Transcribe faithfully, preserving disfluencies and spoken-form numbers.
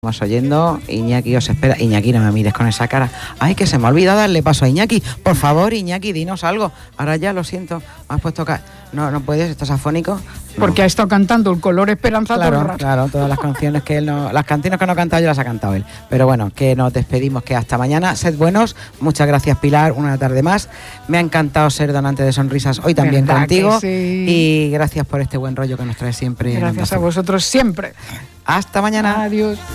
Vamos oyendo, Iñaki os espera. Iñaki, no me mires con esa cara. Ay, que se me ha olvidado darle paso a Iñaki. Por favor, Iñaki, dinos algo. Ahora ya, lo siento, me has puesto... Ca... No, no puedes, estás afónico. No. Porque ha estado cantando el color esperanza claro, todo el rato. Claro, todas las canciones que él no... Las canciones que no ha cantado yo las ha cantado él. Pero bueno, que nos despedimos, que hasta mañana. Sed buenos. Muchas gracias, Pilar, una tarde más. Me ha encantado ser donante de sonrisas hoy también contigo. Sí. Y gracias por este buen rollo que nos trae siempre. Gracias a vosotros siempre. Hasta mañana. Adiós.